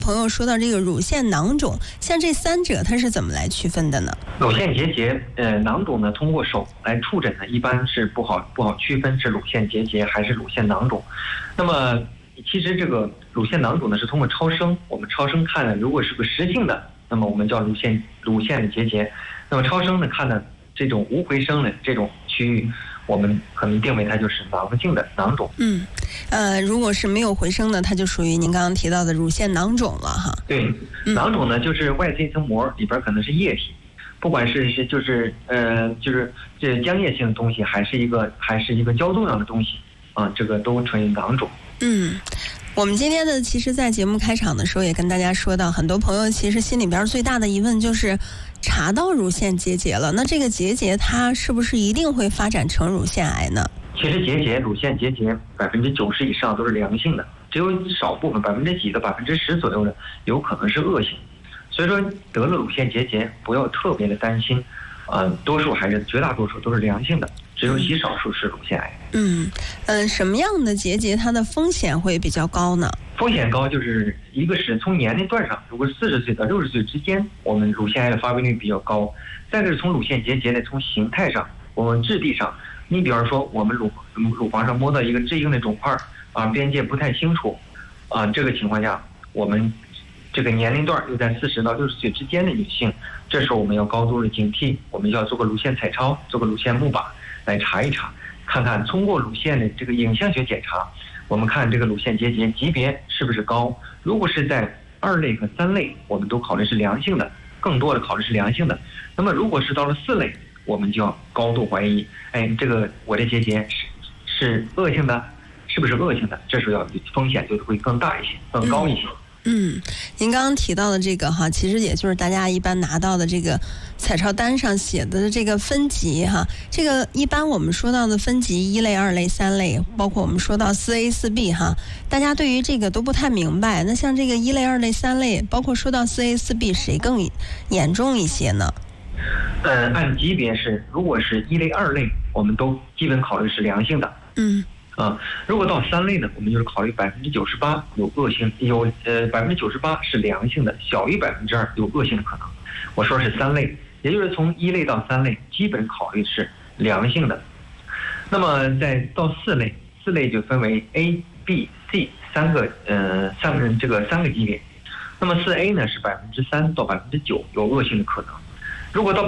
朋友说到这个乳腺囊肿，像这三者它是怎么来区分的呢？ 乳腺结节，囊肿呢，通过手来触诊呢，一般是不好区分是乳腺结节还是乳腺囊肿。那么其实这个乳腺囊肿呢是通过超声，我们超声看呢，如果是个实性的，那么我们叫乳腺的结节。那么超声呢看呢，这种无回声的这种区域，我们可能定为它就是囊性的囊肿。 如果是没有回声的，它就属于您刚刚提到的乳腺囊肿了哈。 对，囊肿呢就是外层一层膜，里边可能是液体，不管是就是这浆液性的东西，还是一个胶重样的东西啊，这个都称为囊肿。 我们今天的其实在节目开场的时候也跟大家说到，很多朋友其实心里边最大的疑问就是查到乳腺结节了，那这个结节它是不是一定会发展成乳腺癌呢？ 其实乳腺结节90%以上都是良性的，只有少部分几到10%左右的有可能是恶性。所以说得了乳腺结节不要特别的担心，绝大多数都是良性的，只有极少数是乳腺癌。 什么样的结节它的风险会比较高呢？ 风险高就是一个是从年龄段上，如果40岁到60岁之间，我们乳腺癌的发病率比较高。再就是从乳腺结节的从形态上，我们质地上，你比方说我们乳房上摸到一个质硬的肿块啊，边界不太清楚啊，这个情况下，我们这个年龄段又在40到60岁之间的女性，这时候我们要高度的警惕，我们要做个乳腺彩超，做个乳腺钼靶来查一查，看看通过乳腺的这个影像学检查，我们看这个乳腺结节级别是不是高。如果是在2类和3类，我们都考虑是良性的，更多的考虑是良性的。那么如果是到了4类，我们就要高度怀疑，这个我的结节是恶性的，是不是恶性的？这时候风险就会更大一些，更高一些。 您刚刚提到的这个哈，其实也就是大家一般拿到的这个彩超单上写的这个分级哈。这个一般我们说到的分级1类、2类、3类，包括我们说到4A、4B 哈，大家对于这个都不太明白。那像这个1类、2类、3类，包括说到4A、4B， 谁更严重一些呢？ 按级别是，如果是1类、2类，我们都基本考虑是良性的。如果到3类呢，我们就是考虑98%有恶性，98%是良性的，小于2%有恶性的可能。我说是3类，也就是从1类到3类，基本考虑是良性的。那么再到4类，4类就分为 A、B、C 三个级别。那么4A 呢是3%到9%有恶性的可能。如果到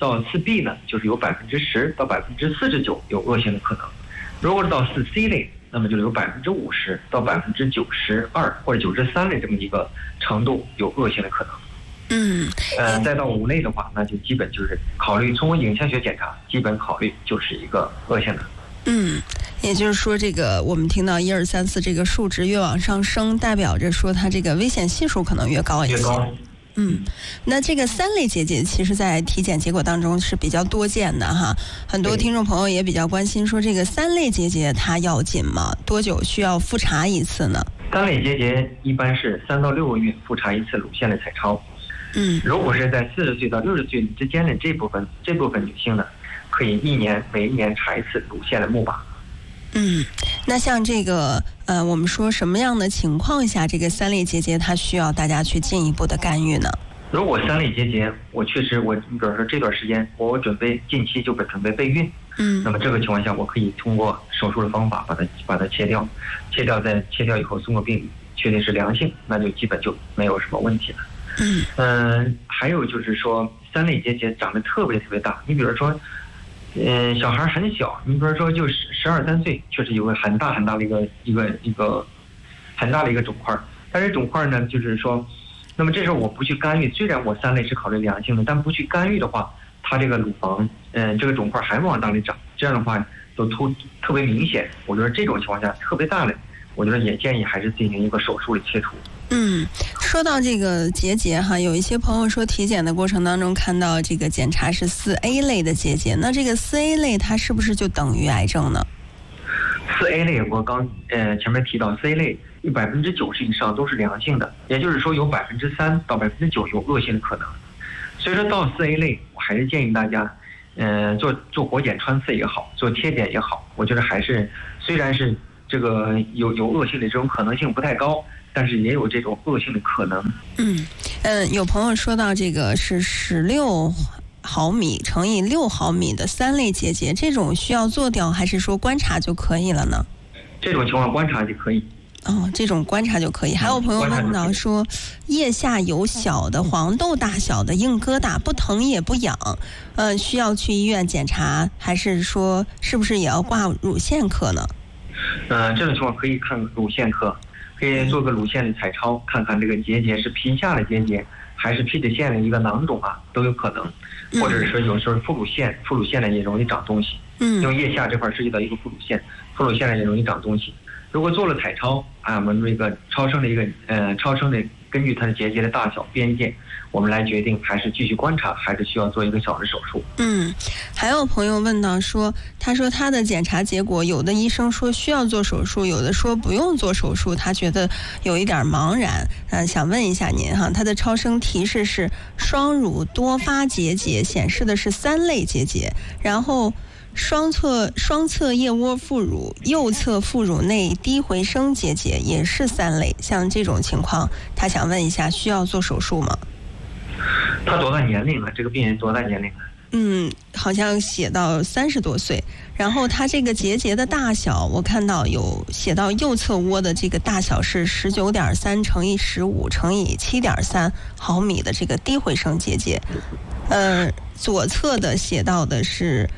4B 呢，就是有10%到49%有恶性的可能。如果是到4C 类，那么就有50%到92%或者93%的这么一个程度有恶性的可能。再到5类的话，那就基本就是考虑通过影像学检查，基本考虑就是一个恶性的。 也就是说，这个我们听到1、2、3、4这个数值越往上升，代表着说它这个危险系数可能越高一些。那这个3类结节其实在体检结果当中是比较多见的哈，很多听众朋友也比较关心说这个3类结节它要紧吗？多久需要复查一次呢 ？3类结节一般是3到6个月复查一次乳腺的彩超。如果是在40岁到60岁之间的这部分女性呢，可以每1年查一次乳腺的钼靶。 那像这个我们说什么样的情况下这个3类结节它需要大家去进一步的干预呢？ 如果3类结节，你比如说这段时间我近期就准备备孕，那么这个情况下我可以通过手术的方法把它切掉以后送个病理，确定是良性，那就基本就没有什么问题了。还有就是说3类结节长得特别特别大，你比如说小孩很小，你比如说就12、13岁，确实有个很大的一个很大的一个肿块，但是肿块呢，就是说，那么这时候我不去干预，虽然我3类是考虑良性的，但不去干预的话，它这个乳房这个肿块还往大里长，这样的话都特别明显。我觉得这种情况下特别大的，我觉得也建议还是进行一个手术的切除。 说到这个结节哈，有一些朋友说体检的过程当中看到这个检查是4A 类的结节，那这个4A 类它是不是就等于癌症呢 ？4A 类我刚前面提到 ，C 类90%以上都是良性的，也就是说有3%到9%有恶性的可能。所以说到4A 类，我还是建议大家，做活检穿刺也好，做贴检也好，我觉得还是虽然是这个有恶性的这种可能性不太高， 但是也有这种恶性的可能。 有朋友说到这个是16毫米乘以6毫米的3类结节，这种需要做掉还是说观察就可以了呢？ 这种情况观察就可以。 这种观察就可以。还有朋友问到说，腋下有小的黄豆大小的硬疙瘩，不疼也不痒，需要去医院检查，还是说是不是也要挂乳腺科呢？ 这种情况可以看乳腺科，可以做个乳腺的彩超，看看这个结节是皮下的结节还是皮脂腺的一个囊肿啊，都有可能。或者是说有时候副乳腺呢也容易长东西。因为腋下这块涉及到一个副乳腺呢也容易长东西。如果做了彩超我们这个超声的根据它的结节的大小边界，我们来决定还是继续观察，还是需要做一个小的手术。 还有朋友问到说，他说他的检查结果，有的医生说需要做手术，有的说不用做手术，他觉得有一点茫然。想问一下您哈，他的超声提示是双乳多发结节，显示的是3类结节，然后双侧腋窝副乳、右侧副乳内低回声结节也是3类，像这种情况，他想问一下，需要做手术吗？ 他多大年龄了？这个病人多大年龄了？ 好像写到30多岁。然后他这个结节的大小，我看到有写到右侧窝的这个大小是19.3乘以15乘以7.3毫米的这个低回声结节。左侧的写到的是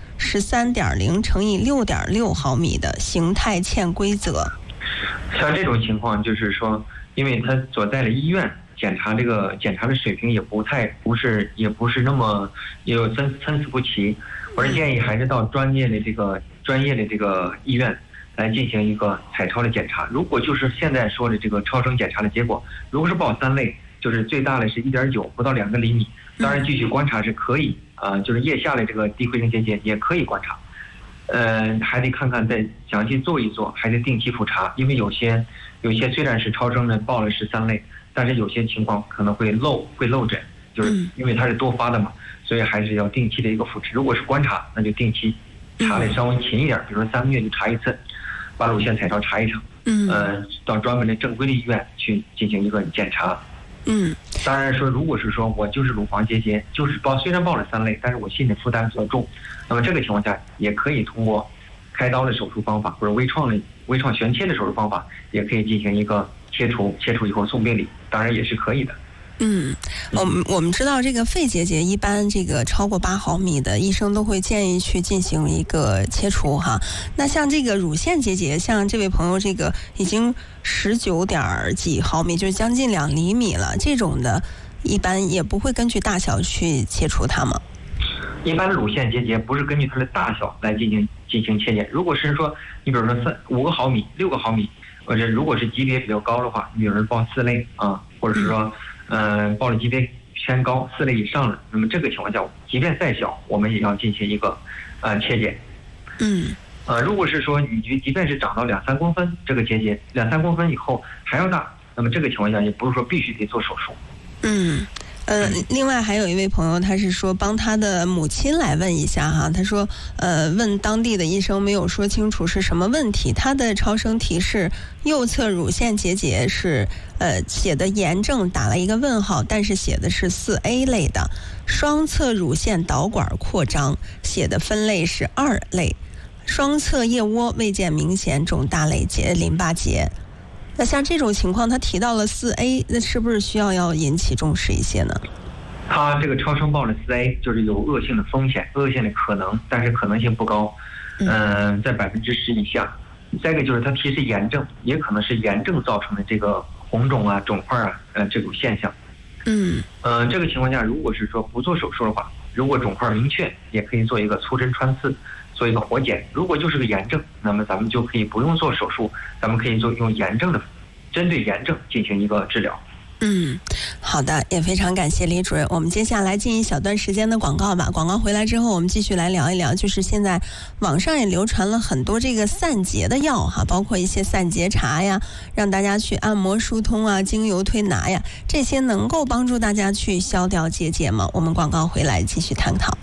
13.0乘以6.6毫米的形态欠规则。 像这种情况就是说，因为他所在的医院检查的水平也不是那么也有参差不齐，我是建议还是到专业的这个医院来进行一个彩超的检查。如果就是现在说的这个超声检查的结果，如果是报3类，就是最大的是1.9不到2个厘米，当然继续观察是可以就是腋下的这个低回声结节也可以观察。还得看看再详细做一做，还得定期复查，因为有些虽然是超声呢报了是3类，但是有些情况可能会漏诊，就是因为它是多发的嘛，所以还是要定期的一个复查。如果是观察，那就定期查的稍微勤一点，比如说3个月就查一次，把乳腺彩超查一场。到专门的正规的医院去进行一个检查。当然说，如果是说我就是乳房结节，就是虽然报了3类，但是我心理负担比较重，那么这个情况下也可以通过开刀的手术方法或者微创旋切的手术方法，也可以进行一个切除以后送病理，当然也是可以的。 我们知道这个肺结节一般这个超过8毫米的医生都会建议去进行一个切除哈。那像这个乳腺结节，像这位朋友这个已经19点几毫米，就是将近2厘米了，这种的一般也不会根据大小去切除它吗？ 一般的乳腺结节不是根据它的大小来进行切剪。如果是说你比如说5个毫米、6个毫米，或者如果是级别比较高的话，你有人报4类或者是说报了级别偏高4类以上了，那么这个情况下，即便再小，我们也要进行一个切剪。如果是说你即便是长到2-3公分，这个结节2-3公分以后还要大，那么这个情况下也不是说必须得做手术。 另外还有一位朋友，他是说帮他的母亲来问一下哈，他说问当地的医生没有说清楚是什么问题，他的超声提示右侧乳腺结节是写的炎症打了一个问号，但是写的是4A 类的，双侧乳腺导管扩张写的分类是2类，双侧腋窝未见明显肿大类淋巴结。那像这种情况，他提到了4A， 那是不是需要引起重视一些呢？ 他这个超声报了4A， 就是有恶性的风险、恶性的可能，但是可能性不高，在10%以下。再一个就是他提示炎症，也可能是炎症造成的这个红肿肿块这种现象。这个情况下，如果是说不做手术的话，如果肿块明确，也可以做一个粗针穿刺，做一个活检。如果就是个炎症，那么咱们就可以不用做手术，咱们可以用针对炎症进行一个治疗。 好的，也非常感谢李主任。我们接下来进一小段时间的广告吧。广告回来之后，我们继续来聊一聊，就是现在网上也流传了很多这个散结的药哈，包括一些散结茶呀，让大家去按摩疏通啊，精油推拿呀，这些能够帮助大家去消掉结节吗？我们广告回来继续探讨。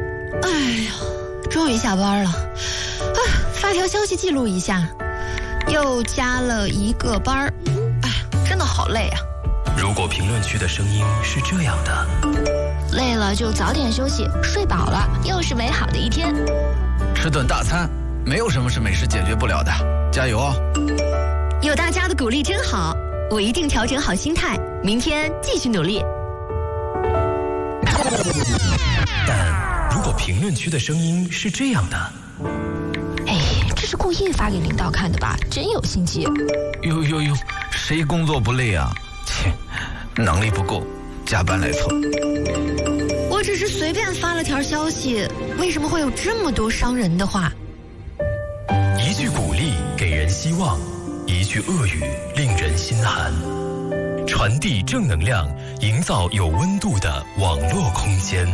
终于下班了，发条消息记录一下。 又加了一个班儿，哎，真的好累啊。 如果评论区的声音是这样的， 累了就早点休息，睡饱了又是美好的一天。 吃顿大餐，没有什么是美食解决不了的，加油哦！ 有大家的鼓励真好，我一定调整好心态，明天继续努力。 但如果评论区的声音是这样的， 哎，这是故意发给领导看的吧？真有心机。 哟，谁工作不累啊？切，能力不够，加班来凑。 我只是随便发了条消息，为什么会有这么多伤人的话？ 一句鼓励给人希望，一句恶语令人心寒。传递正能量，营造有温度的网络空间。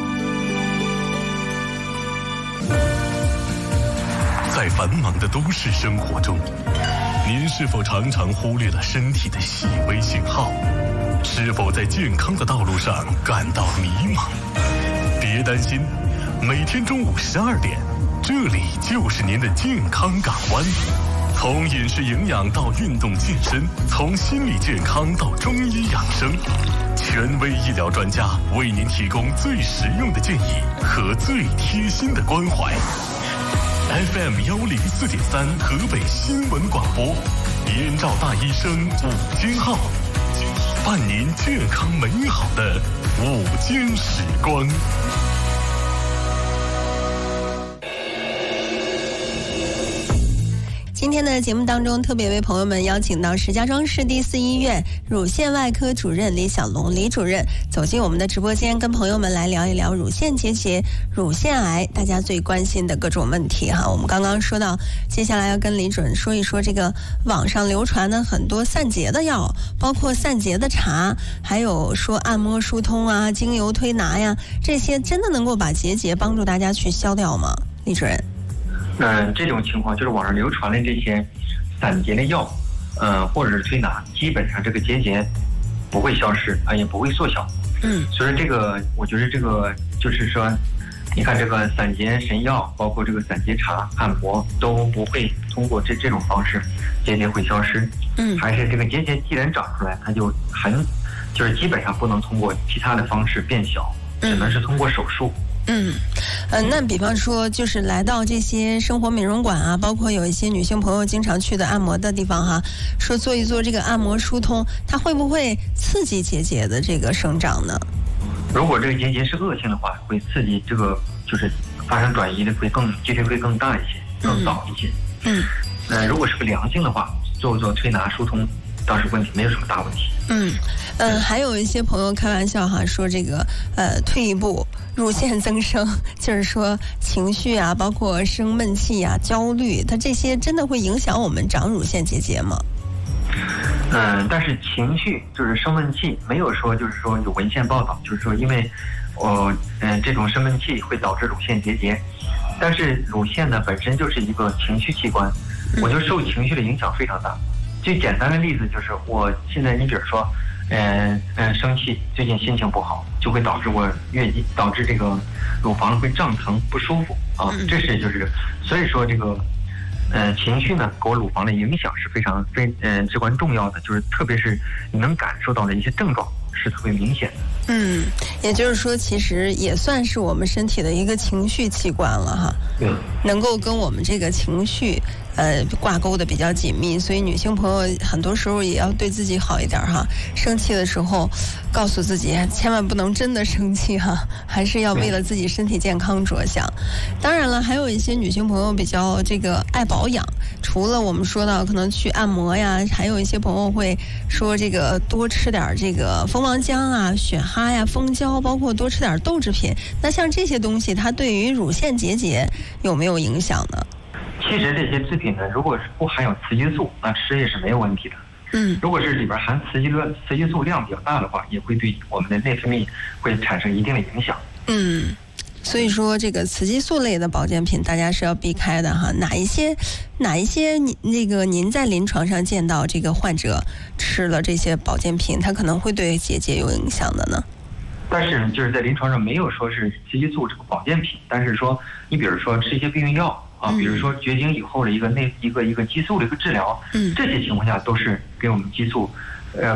在繁忙的都市生活中，您是否常常忽略了身体的细微信号？是否在健康的道路上感到迷茫？别担心，每天中午12点，这里就是您的健康港湾。从饮食营养到运动健身，从心理健康到中医养生，权威医疗专家为您提供最实用的建议和最贴心的关怀。FM 104.3河北新闻广播，燕赵大医生午间号，伴您健康美好的午间时光。 今天的节目当中，特别为朋友们邀请到石家庄市第4医院乳腺外科主任李小龙李主任走进我们的直播间，跟朋友们来聊一聊乳腺结节、乳腺癌大家最关心的各种问题哈。我们刚刚说到，接下来要跟李主任说一说这个网上流传的很多散结的药，包括散结的茶，还有说按摩疏通啊、精油推拿呀，这些真的能够把结节帮助大家去消掉吗？李主任？ 这种情况就是网上流传的这些散结的药，或者是推拿，基本上这个结节不会消失，也不会缩小。所以这个，我觉得这个就是说，你看这个散结神药，包括这个散结茶、按摩都不会通过这种方式，结节会消失。还是这个结节既然长出来，它就是基本上不能通过其他的方式变小，只能是通过手术。 那比方说，就是来到这些生活美容馆啊，包括有一些女性朋友经常去的按摩的地方哈，说做一做这个按摩疏通，它会不会刺激结节的这个生长呢？ 如果这个结节是恶性的话，会刺激这个就是发生转移的几率会更大一些，更早一些。如果是个良性的话，做推拿疏通倒是问题没有什么大问题。 还有一些朋友开玩笑哈，说这个退一步，乳腺增生，就是说情绪啊，包括生闷气啊、焦虑，它这些真的会影响我们长乳腺结节吗？ 但是情绪就是生闷气，没有说就是说有文献报道，就是说因为这种生闷气会导致乳腺结节，但是乳腺呢本身就是一个情绪器官，我就受情绪的影响非常大。最简单的例子就是我现在，你比如说，生气，最近心情不好，就会导致我月经，导致这个乳房会胀疼不舒服啊。这是所以说这个情绪呢，给我乳房的影响是非常至关重要的，就是特别是你能感受到的一些症状是特别明显的。 也就是说，其实也算是我们身体的一个情绪器官了哈。能够跟我们这个情绪挂钩的比较紧密，所以女性朋友很多时候也要对自己好一点哈。生气的时候，告诉自己千万不能真的生气哈，还是要为了自己身体健康着想。当然了，还有一些女性朋友比较这个爱保养，除了我们说到可能去按摩呀，还有一些朋友会说这个多吃点这个蜂王浆啊、雪蛤呀、蜂胶，包括多吃点豆制品。那像这些东西，它对于乳腺结节有没有影响呢？ 其实这些制品呢，如果是不含有雌激素，那吃也是没有问题的。如果是里边含雌激素量比较大的话，也会对我们的内分泌会产生一定的影响。 所以说这个雌激素类的保健品大家是要避开的哈。哪一些您在临床上见到这个患者吃了这些保健品，它可能会对结节有影响的呢？ 但是就是在临床上没有说是雌激素这个保健品，但是说你比如说吃一些避孕药， 啊，比如说绝经以后的一个激素的一个治疗，这些情况下都是给我们激素